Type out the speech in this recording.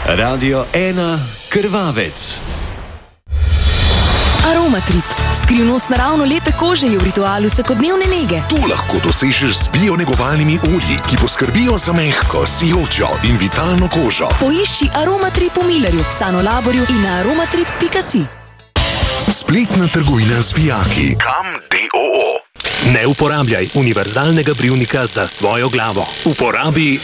Radio 1 Krvavec. Aromatrip. Skrivnost naravno lepe kože je v ritualu vsakodnevne nege. Tu lahko dosežeš z bionegovalnimi olji, ki poskrbijo za mehko, sijočo in vitalno kožo. Poišči Aromatrip v Millerju, Sanolaborju in na aromatrip.si. Spletna trgovina z vijaki. Kam D.O.O. Ne uporabljaj univerzalnega brivnika za svojo glavo. Uporabi